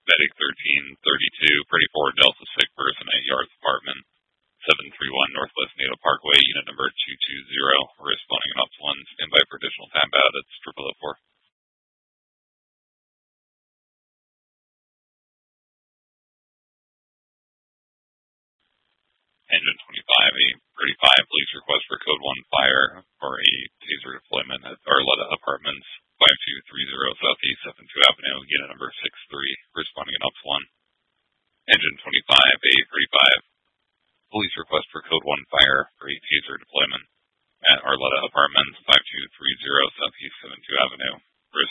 Medic 1332, pretty forward Delta sick person at Yards Apartment, 731 Northwest Nato Parkway, unit number 220. Responding an Ops 1, standby for additional time out at 0004. Engine 25, a 35, police request for code 1 fire for a taser deployment at Arletta Apartments, 5230 Southeast 72 Avenue, unit number 63, responding an Ops 1. Engine 25, a 35, police request for code 1 fire for a taser deployment at Arletta Apartments, 5230 Southeast 72 Avenue,